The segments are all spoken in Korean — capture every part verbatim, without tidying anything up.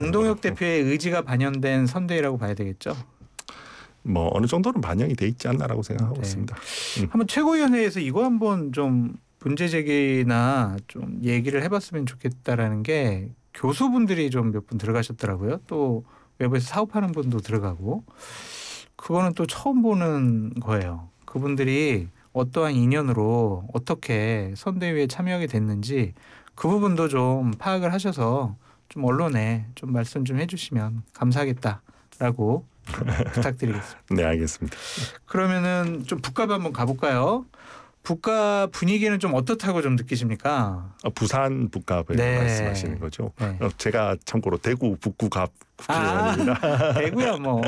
장동혁 대표의 의지가 반영된 선대위라고 봐야 되겠죠? 뭐 어느 정도는 반영이 돼 있지 않나라고 생각하고 네. 있습니다. 음. 한번 최고위원회에서 이거 한번 좀 문제 제기나 좀 얘기를 해봤으면 좋겠다라는 게 교수분들이 좀 몇 분 들어가셨더라고요. 또 외부에서 사업하는 분도 들어가고 그거는 또 처음 보는 거예요. 그분들이 어떠한 인연으로 어떻게 선대위에 참여하게 됐는지 그 부분도 좀 파악을 하셔서 좀 언론에 좀 말씀 좀 해주시면 감사하겠다라고 좀 부탁드리겠습니다. 네, 알겠습니다. 그러면은 좀 북값 한번 가볼까요? 북값 분위기는 좀 어떻다고 좀 느끼십니까? 어, 부산 북갑을 네. 말씀하시는 거죠. 네. 어, 제가 참고로 대구 북구갑 아, 국회의원입니다. 대구야 뭐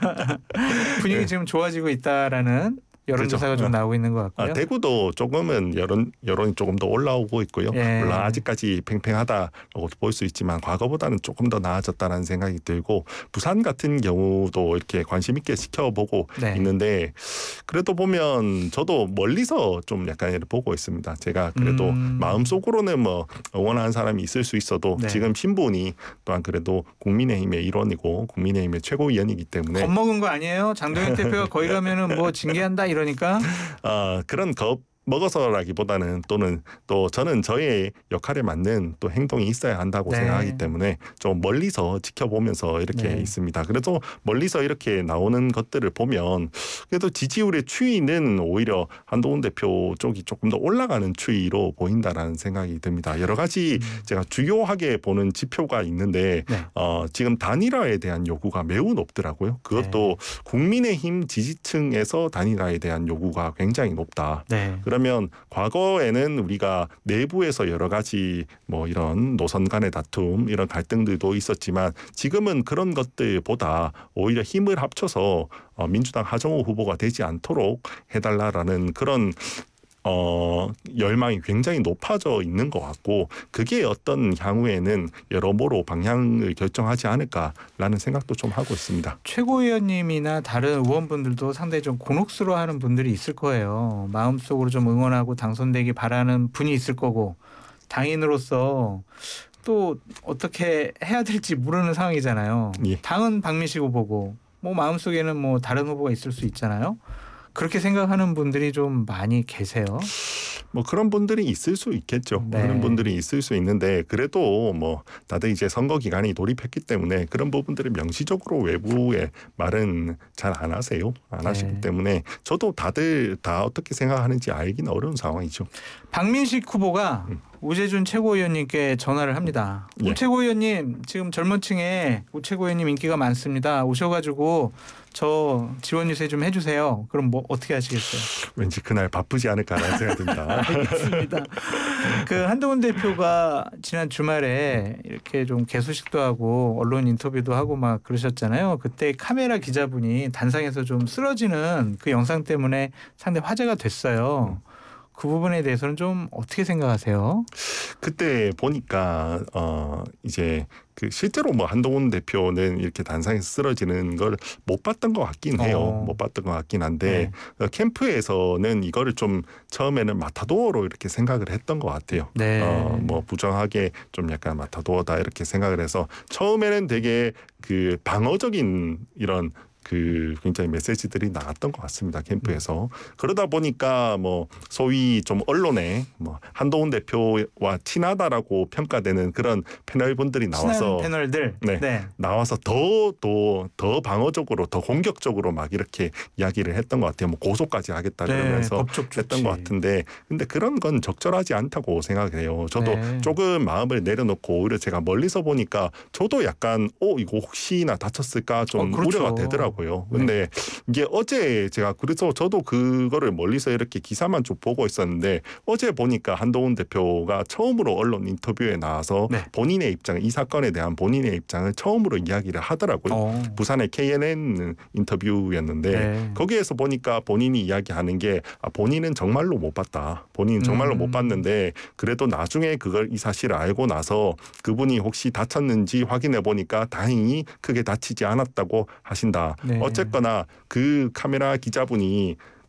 분위기 네. 지금 좋아지고 있다라는 여론조사가 그렇죠. 좀 나오고 있는 것 같고요. 아, 대구도 조금은 여론 여론이 조금 더 올라오고 있고요. 예. 물론 아직까지 팽팽하다고 볼 수 있지만 과거보다는 조금 더 나아졌다는 생각이 들고 부산 같은 경우도 이렇게 관심 있게 지켜보고 네. 있는데 그래도 보면 저도 멀리서 좀 약간 보고 있습니다. 제가 그래도 음. 마음속으로는 뭐 응원하는 사람이 있을 수 있어도 네. 지금 신분이 또한 그래도 국민의힘의 일원이고 국민의힘의 최고위원이기 때문에 겁먹은 거 아니에요? 장동혁 대표가 거기 가면은 뭐 징계한다 이러니까. 어, 그런 겁 먹어서라기보다는 또는 또 저는 저의 역할에 맞는 또 행동이 있어야 한다고 네. 생각하기 때문에 좀 멀리서 지켜보면서 이렇게 네. 있습니다. 그래도 멀리서 이렇게 나오는 것들을 보면 그래도 지지율의 추이는 오히려 한동훈 대표 쪽이 조금 더 올라가는 추이로 보인다라는 생각이 듭니다. 여러 가지 음. 제가 주요하게 보는 지표가 있는데 네. 어, 지금 단일화에 대한 요구가 매우 높더라고요. 그것도 네. 국민의힘 지지층에서 단일화에 대한 요구가 굉장히 높다. 네. 그러면 과거에는 우리가 내부에서 여러 가지 뭐 이런 노선 간의 다툼 이런 갈등들도 있었지만 지금은 그런 것들보다 오히려 힘을 합쳐서 민주당 하정우 후보가 되지 않도록 해달라라는 그런 어, 열망이 굉장히 높아져 있는 것 같고 그게 어떤 향후에는 여러모로 방향을 결정하지 않을까라는 생각도 좀 하고 있습니다. 최고위원님이나 다른 의원분들도 상당히 좀 곤혹스러워하는 분들이 있을 거예요. 마음속으로 좀 응원하고 당선되기 바라는 분이 있을 거고 당인으로서 또 어떻게 해야 될지 모르는 상황이잖아요. 예. 당은 박민식 후보고 뭐 마음속에는 뭐 다른 후보가 있을 수 있잖아요. 그렇게 생각하는 분들이 좀 많이 계세요. 뭐 그런 분들이 있을 수 있겠죠. 네. 그런 분들이 있을 수 있는데 그래도 뭐 다들 이제 선거 기간이 돌입했기 때문에 그런 부분들을 명시적으로 외부에 말은 잘 안 하세요. 안 하시기 네. 때문에 저도 다들 다 어떻게 생각하는지 알기는 어려운 상황이죠. 박민식 후보가 음. 우재준 최고위원님께 전화를 합니다. 예. 우 최고위원님 지금 젊은 층에 우 최고위원님 인기가 많습니다. 오셔가지고 저 지원 유세 좀 해주세요. 그럼 뭐 어떻게 하시겠어요? 왠지 그날 바쁘지 않을까라는 생각이 듭니다. 알겠습니다. 그 한동훈 대표가 지난 주말에 이렇게 좀 개소식도 하고 언론 인터뷰도 하고 막 그러셨잖아요. 그때 카메라 기자분이 단상에서 좀 쓰러지는 그 영상 때문에 상당히 화제가 됐어요. 그 부분에 대해서는 좀 어떻게 생각하세요? 그때 보니까 어 이제 그 실제로 뭐 한동훈 대표는 이렇게 단상에서 쓰러지는 걸 못 봤던 것 같긴 해요. 어. 못 봤던 것 같긴 한데 네. 캠프에서는 이거를 좀 처음에는 마타도어로 이렇게 생각을 했던 것 같아요. 네. 어, 뭐 부정하게 좀 약간 마타도어다 이렇게 생각을 해서 처음에는 되게 그 방어적인 이런 그 굉장히 메시지들이 나왔던 것 같습니다. 캠프에서. 그러다 보니까 뭐 소위 좀 언론에 뭐 한동훈 대표와 친하다라고 평가되는 그런 패널분들이 나와서 패널들 네, 네. 나와서 더 더 더 방어적으로 더 공격적으로 막 이렇게 이야기를 했던 것 같아요. 뭐 고소까지 하겠다 그러면서 네, 법적 했던 것 같은데 근데 그런 건 적절하지 않다고 생각해요. 저도 네. 조금 마음을 내려놓고 오히려 제가 멀리서 보니까 저도 약간 어 이거 혹시나 다쳤을까 좀 어, 그렇죠. 우려가 되더라고요. 근데 네. 이게 어제 제가 그래서 저도 그거를 멀리서 이렇게 기사만 쭉 보고 있었는데 어제 보니까 한동훈 대표가 처음으로 언론 인터뷰에 나와서 네. 본인의 입장, 이 사건에 대한 본인의 입장을 처음으로 이야기를 하더라고요. 어. 부산의 케이엔엔 인터뷰였는데 네. 거기에서 보니까 본인이 이야기하는 게 아, 본인은 정말로 못 봤다. 본인은 정말로 음. 못 봤는데 그래도 나중에 그걸 이 사실을 알고 나서 그분이 혹시 다쳤는지 확인해 보니까 다행히 크게 다치지 않았다고 하신다. 네. 어쨌거나 그 카메라 기자분이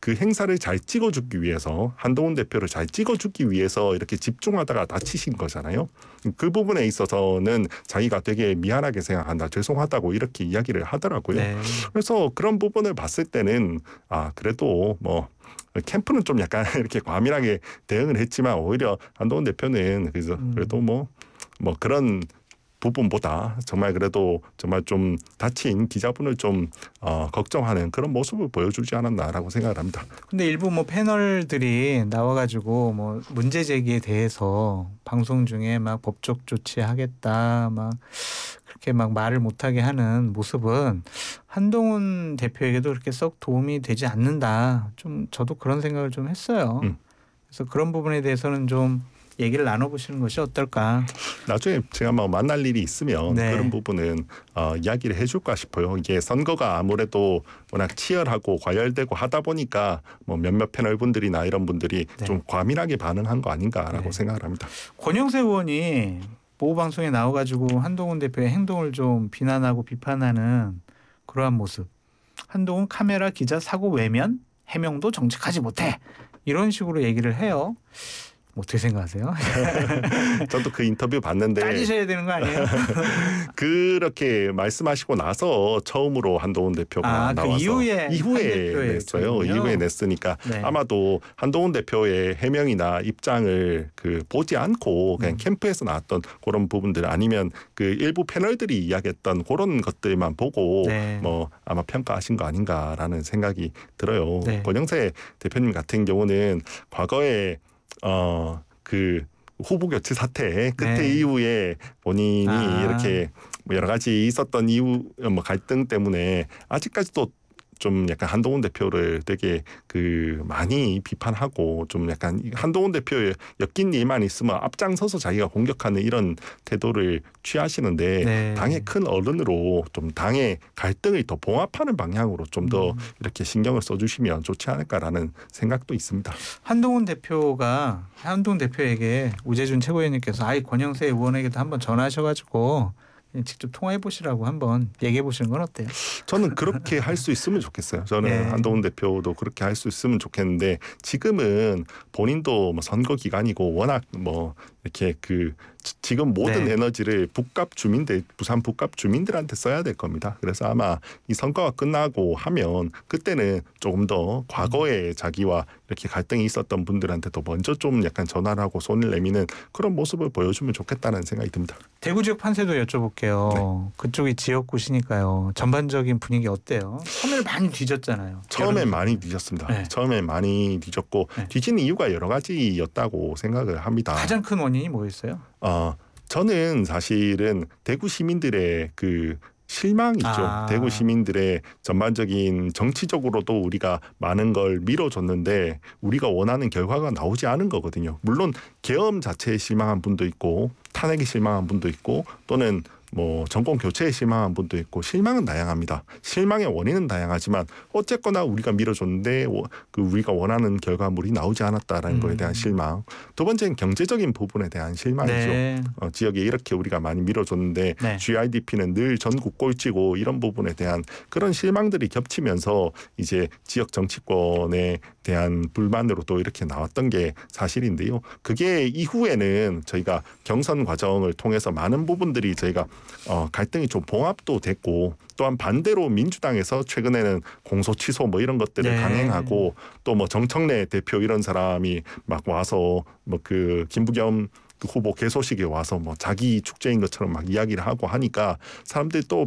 그 행사를 잘 찍어주기 위해서 한동훈 대표를 잘 찍어주기 위해서 이렇게 집중하다가 다치신 거잖아요. 그 부분에 있어서는 자기가 되게 미안하게 생각한다, 죄송하다고 이렇게 이야기를 하더라고요. 네. 그래서 그런 부분을 봤을 때는 아 그래도 뭐 캠프는 좀 약간 이렇게 과민하게 대응을 했지만 오히려 한동훈 대표는 그래서 음. 그래도 뭐 뭐 그런 부분보다 정말 그래도 정말 좀 다친 기자분을 좀 어, 걱정하는 그런 모습을 보여주지 않았나라고 생각을 합니다. 근데 일부 뭐 패널들이 나와가지고 뭐 문제 제기에 대해서 방송 중에 막 법적 조치하겠다 막 그렇게 막 말을 못하게 하는 모습은 한동훈 대표에게도 그렇게 썩 도움이 되지 않는다. 좀 저도 그런 생각을 좀 했어요. 음. 그래서 그런 부분에 대해서는 좀 얘기를 나눠보시는 것이 어떨까. 나중에 제가 뭐 만날 일이 있으면 네. 그런 부분은 어, 이야기를 해줄까 싶어요. 이게 선거가 아무래도 워낙 치열하고 과열되고 하다 보니까 뭐 몇몇 패널 분들이나 이런 분들이 네. 좀 과민하게 반응한 거 아닌가라고 네. 생각을 합니다. 권영세 의원이 모부 방송에 나와가지고 한동훈 대표의 행동을 좀 비난하고 비판하는 그러한 모습. 한동훈 카메라 기자 사고 외면 해명도 정직하지 못해 이런 식으로 얘기를 해요. 어떻게 생각하세요? 저도 그 인터뷰 봤는데 따지셔야 되는 거 아니에요? 그렇게 말씀하시고 나서 처음으로 한동훈 대표가 아, 그 나와서 이후에 한 이후에 대표의 냈어요. 입장이군요. 이후에 냈으니까 네. 아마도 한동훈 대표의 해명이나 입장을 그 보지 않고 그냥 음. 캠프에서 나왔던 그런 부분들 아니면 그 일부 패널들이 이야기했던 그런 것들만 보고 네. 뭐 아마 평가하신 거 아닌가라는 생각이 들어요. 네. 권영세 대표님 같은 경우는 과거에 어 그 후보 교체 사태 끝에 네. 이후에 본인이 아. 이렇게 뭐 여러 가지 있었던 이유 뭐 갈등 때문에 아직까지도 좀 약간 한동훈 대표를 되게 그 많이 비판하고 좀 약간 한동훈 대표의 엮인 일만 있으면 앞장서서 자기가 공격하는 이런 태도를 취하시는데 네. 당의 큰 어른으로 좀 당의 갈등을 더 봉합하는 방향으로 좀 더 음. 이렇게 신경을 써주시면 좋지 않을까라는 생각도 있습니다. 한동훈 대표가 한동훈 대표에게 우재준 최고위원님께서 아이 권영세 의원에게도 한번 전화하셔가지고 직접 통화해 보시라고 한번 얘기해 보시는 건 어때요? 저는 그렇게 할 수 있으면 좋겠어요. 저는 네. 한동훈 대표도 그렇게 할 수 있으면 좋겠는데 지금은 본인도 뭐 선거 기간이고 워낙 뭐 이렇게 그 지금 모든 네. 에너지를 북갑 주민들, 부산 북갑 주민들한테 써야 될 겁니다. 그래서 아마 이 선거가 끝나고 하면 그때는 조금 더 과거에 자기와 이렇게 갈등이 있었던 분들한테도 먼저 좀 약간 전화를 하고 손을 내미는 그런 모습을 보여주면 좋겠다는 생각이 듭니다. 대구 지역 판세도 여쭤볼게요. 네. 그쪽이 지역구시니까요. 전반적인 분위기 어때요? 처음에 많이 뒤졌잖아요. 처음엔 여론조사는. 많이 뒤졌습니다. 네. 처음엔 많이 뒤졌고 네. 뒤지는 이유가 여러 가지였다고 생각을 합니다. 가장 큰 원인이 뭐였어요? 어, 저는 사실은 대구 시민들의 그 실망 있죠. 아. 대구 시민들의 전반적인 정치적으로도 우리가 많은 걸 밀어줬는데 우리가 원하는 결과가 나오지 않은 거거든요. 물론 계엄 자체에 실망한 분도 있고 탄핵에 실망한 분도 있고 또는 뭐 정권 교체에 실망한 분도 있고 실망은 다양합니다. 실망의 원인은 다양하지만 어쨌거나 우리가 밀어줬는데 그 우리가 원하는 결과물이 나오지 않았다라는 음. 거에 대한 실망. 두 번째는 경제적인 부분에 대한 실망이죠. 네. 어, 지역에 이렇게 우리가 많이 밀어줬는데 네. 지아이디피는 늘 전국 꼴찌고 이런 부분에 대한 그런 실망들이 겹치면서 이제 지역 정치권에 대한 불만으로 또 이렇게 나왔던 게 사실인데요. 그게 이후에는 저희가 경선 과정을 통해서 많은 부분들이 저희가 어, 갈등이 좀 봉합도 됐고 또한 반대로 민주당에서 최근에는 공소 취소 뭐 이런 것들을 네. 강행하고 또 뭐 정청래 대표 이런 사람이 막 와서 뭐 그 김부겸 그 후보 개소식에 와서 뭐 자기 축제인 것처럼 막 이야기를 하고 하니까 사람들이 또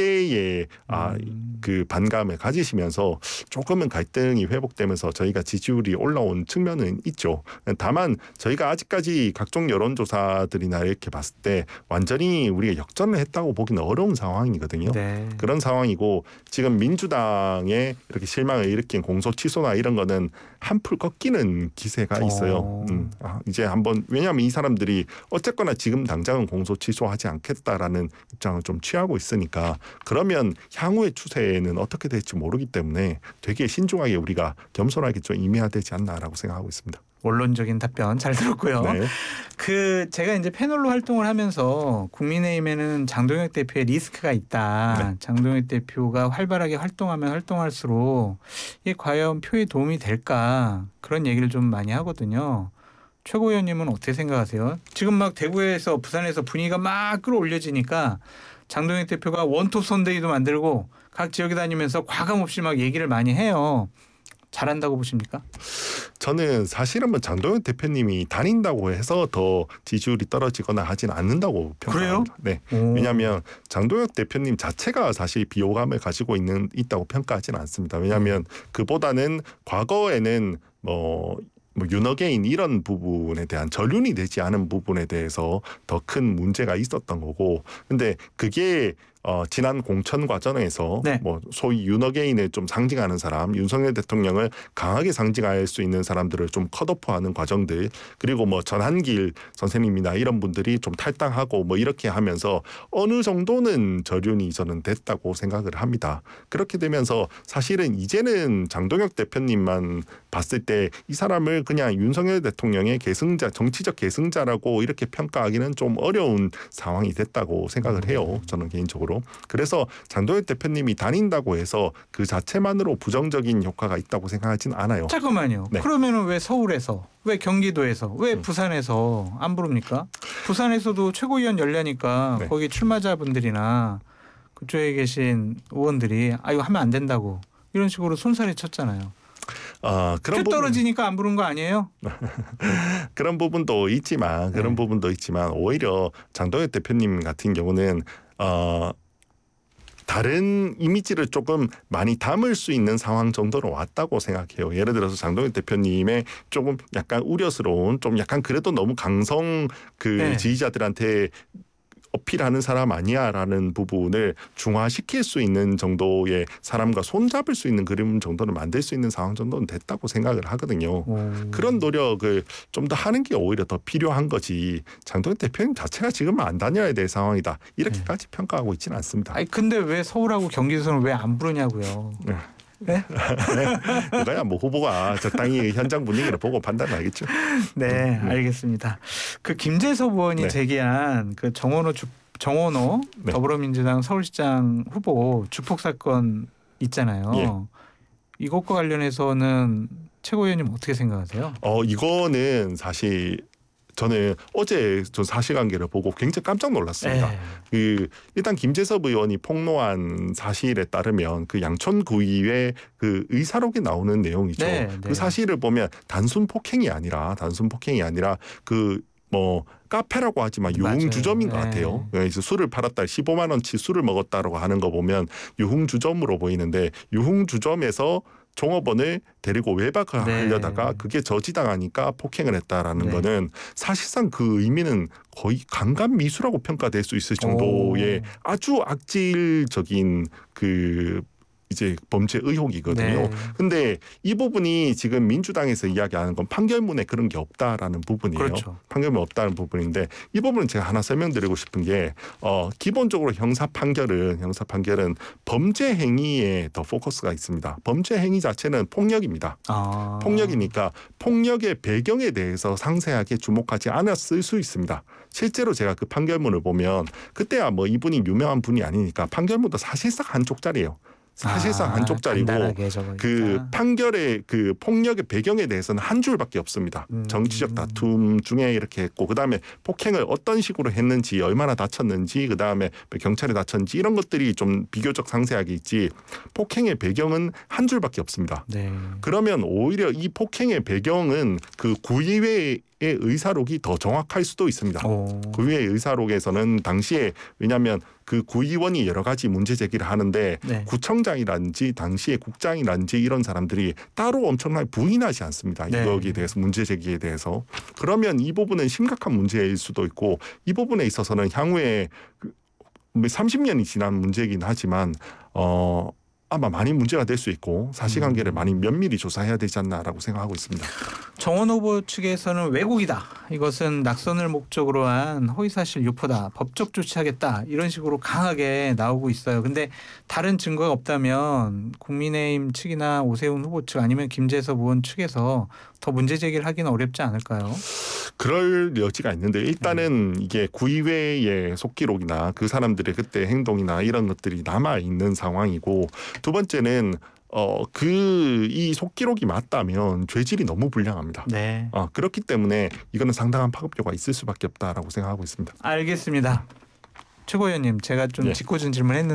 반대의 아, 음. 그 반감을 가지시면서 조금은 갈등이 회복되면서 저희가 지지율이 올라온 측면은 있죠. 다만 저희가 아직까지 각종 여론조사들이나 이렇게 봤을 때 완전히 우리가 역전을 했다고 보기는 어려운 상황이거든요. 네. 그런 상황이고 지금 민주당에 이렇게 실망을 일으킨 공소 취소나 이런 거는 한풀 꺾이는 기세가 있어요. 어. 음, 아, 이제 한번 왜냐하면 이 사람들이 어쨌거나 지금 당장은 공소 취소하지 않겠다라는 입장을 좀 취하고 있으니까 그러면 향후의 추세는 어떻게 될지 모르기 때문에 되게 신중하게 우리가 겸손하게 좀 임해야 되지 않나라고 생각하고 있습니다. 원론적인 답변 잘 들었고요. 네. 그 제가 이제 패널로 활동을 하면서 국민의힘에는 장동혁 대표의 리스크가 있다. 네. 장동혁 대표가 활발하게 활동하면 활동할수록 이게 과연 표에 도움이 될까 그런 얘기를 좀 많이 하거든요. 최고위원님은 어떻게 생각하세요? 지금 막 대구에서 부산에서 분위기가 막 끌어올려지니까 장동혁 대표가 원톱 선대위도 만들고 각 지역에 다니면서 과감 없이 막 얘기를 많이 해요. 잘한다고 보십니까? 저는 사실은 뭐 장동혁 대표님이 다닌다고 해서 더 지지율이 떨어지거나 하진 않는다고 그래요? 평가합니다. 네. 오. 왜냐하면 장동혁 대표님 자체가 사실 비호감을 가지고 있는 있다고 평가하지는 않습니다. 왜냐하면 그보다는 과거에는 뭐 뭐 윤어게인 이런 부분에 대한 전륜이 되지 않은 부분에 대해서 더 큰 문제가 있었던 거고, 근데 그게 어, 지난 공천 과정에서 네. 뭐 소위 윤어게인을 좀 상징하는 사람, 윤석열 대통령을 강하게 상징할 수 있는 사람들을 좀 컷오프하는 과정들, 그리고 뭐 전한길 선생님이나 이런 분들이 좀 탈당하고 뭐 이렇게 하면서 어느 정도는 저륜이 저는 됐다고 생각을 합니다. 그렇게 되면서 사실은 이제는 장동혁 대표님만 봤을 때 이 사람을 그냥 윤석열 대통령의 계승자, 정치적 계승자라고 이렇게 평가하기는 좀 어려운 상황이 됐다고 생각을 해요. 저는 개인적으로. 그래서 장동혁 대표님이 다닌다고 해서 그 자체만으로 부정적인 효과가 있다고 생각하진 않아요. 잠깐만요. 네. 그러면은 왜 서울에서, 왜 경기도에서, 왜 음. 부산에서 안 부릅니까? 부산에서도 최고위원 열려니까 네. 거기 출마자분들이나 그쪽에 계신 의원들이 아 이거 하면 안 된다고 이런 식으로 손살에 쳤잖아요. 어, 그런 표 부분, 떨어지니까 안 부른 거 아니에요? 그런 부분도 있지만 그런 네. 부분도 있지만 오히려 장동혁 대표님 같은 경우는 어, 다른 이미지를 조금 많이 담을 수 있는 상황 정도로 왔다고 생각해요. 예를 들어서 장동혁 대표님의 조금 약간 우려스러운, 좀 약간 그래도 너무 강성 그 네. 지지자들한테 어필하는 사람 아니야라는 부분을 중화시킬 수 있는 정도의 사람과 손잡을 수 있는 그림 정도는 만들 수 있는 상황 정도는 됐다고 생각을 하거든요. 오. 그런 노력을 좀 더 하는 게 오히려 더 필요한 거지, 장동혁 대표님 자체가 지금은 안 다녀야 될 상황이다 이렇게까지 평가하고 있지는 않습니다. 아니 근데 왜 서울하고 경기도는 왜 안 부르냐고요? 네. 네? 그거야 뭐 후보가 적당히 현장 분위기를 보고 판단하겠죠. 네, 음, 네. 알겠습니다. 그 김재섭 의원이 네. 제기한 그 정원호 주, 정원호 네. 더불어민주당 서울시장 후보 주폭 사건 있잖아요. 예. 이것과 관련해서는 최고위원님 어떻게 생각하세요? 어 이거는 사실 저는 어제 저 사실관계를 보고 굉장히 깜짝 놀랐습니다. 에. 그 일단 김재섭 의원이 폭로한 사실에 따르면 그 양천구의회 그 의사록에 나오는 내용이죠. 네, 네. 그 사실을 보면 단순 폭행이 아니라 단순 폭행이 아니라 그 뭐 카페라고 하지만 유흥주점인 것 맞아요. 같아요. 네. 그래서 술을 팔았다, 십오만 원치 술을 먹었다라고 하는 거 보면 유흥주점으로 보이는데, 유흥주점에서 종업원을 데리고 외박을 네. 하려다가 그게 저지당하니까 폭행을 했다라는 네. 거는 사실상 그 의미는 거의 강간 미수라고 평가될 수 있을 정도의 오. 아주 악질적인 그 이제 범죄 의혹이거든요. 네. 근데 이 부분이 지금 민주당에서 이야기하는 건 판결문에 그런 게 없다라는 부분이에요. 그렇죠. 판결문 없다는 부분인데, 이 부분은 제가 하나 설명드리고 싶은 게 어, 기본적으로 형사 판결은 형사 판결은 범죄 행위에 더 포커스가 있습니다. 범죄 행위 자체는 폭력입니다. 아. 폭력이니까 폭력의 배경에 대해서 상세하게 주목하지 않았을 수 있습니다. 실제로 제가 그 판결문을 보면 그때야 뭐 이분이 유명한 분이 아니니까 판결문도 사실상 한 쪽짜리예요. 사실상 아, 한 쪽짜리고 간단하게 적어있다. 그 판결의 그 폭력의 배경에 대해서는 한 줄밖에 없습니다. 음. 정치적 다툼 중에 이렇게 했고, 그다음에 폭행을 어떤 식으로 했는지, 얼마나 다쳤는지, 그다음에 경찰에 다쳤는지 이런 것들이 좀 비교적 상세하게 있지, 폭행의 배경은 한 줄밖에 없습니다. 네. 그러면 오히려 이 폭행의 배경은 그 구의회의 의사록이 더 정확할 수도 있습니다. 오. 구의회 의사록에서는 당시에, 왜냐하면 그 구의원이 여러 가지 문제 제기를 하는데 네. 구청장이란지 당시에 국장이란지 이런 사람들이 따로 엄청나게 부인하지 않습니다. 네. 이거에 대해서, 문제 제기에 대해서. 그러면 이 부분은 심각한 문제일 수도 있고, 이 부분에 있어서는 향후에 삼십 년이 지난 문제이긴 하지만 어 아마 많이 문제가 될 수 있고 사실관계를 음. 많이 면밀히 조사해야 되지 않나라고 생각하고 있습니다. 정원 후보 측에서는 왜곡이다. 이것은 낙선을 목적으로 한 허위사실 유포다. 법적 조치하겠다. 이런 식으로 강하게 나오고 있어요. 근데 다른 증거가 없다면 국민의힘 측이나 오세훈 후보 측 아니면 김재섭 의원 측에서 더 문제 제기를 하기는 어렵지 않을까요? 그럴 여지가 있는데 일단은 이게 구의회의 속기록이나 그 사람들의 그때 행동이나 이런 것들이 남아 있는 상황이고 두 번째는 어, 그 이 속기록이 맞다면 죄질이 너무 불량합니다. 네. 어, 그렇기 때문에 이거는 상당한 파급력가 있을 수밖에 없다라고 생각하고 있습니다. 알겠습니다. 최고위원님, 제가 좀 예. 짚고 준 질문 했는데